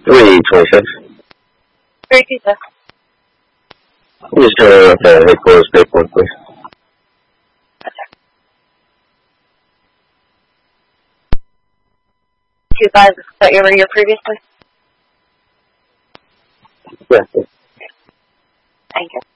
326. 326. Just doing headquarters paperwork, please. You guys that you were here previously? Yeah. Thank you.